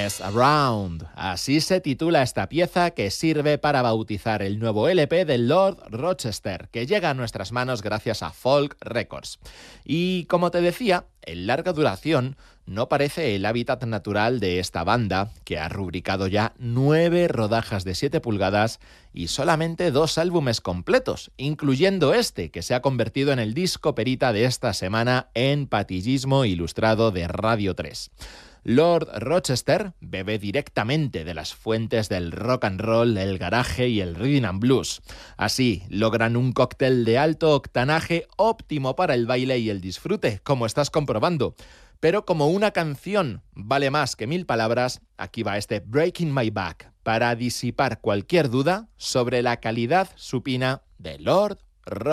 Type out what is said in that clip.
Mess Around. Así se titula esta pieza que sirve para bautizar el nuevo LP de Lord Rochester, que llega a nuestras manos gracias a Folk Records. Y como te decía, en larga duración no parece el hábitat natural de esta banda, que ha rubricado ya 9 rodajas de 7 pulgadas y solamente 2 álbumes completos, incluyendo este, que se ha convertido en el disco perita de esta semana en Patillismo Ilustrado de Radio 3. Lord Rochester bebe directamente de las fuentes del rock and roll, el garaje y el rhythm and blues. Así logran un cóctel de alto octanaje óptimo para el baile y el disfrute, como estás comprobando. Pero como una canción vale más que 1000 palabras, aquí va este Breaking My Back para disipar cualquier duda sobre la calidad supina de Lord Rochester.